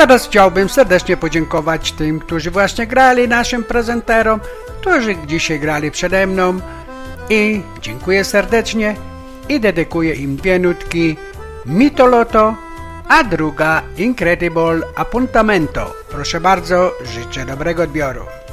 teraz chciałbym serdecznie podziękować tym, którzy właśnie grali naszym prezenterom, którzy dzisiaj grali przede mną i dziękuję serdecznie i dedykuję im dwie nutki Mitoloto, a druga Incredible Appuntamento. Proszę bardzo, życzę dobrego odbioru.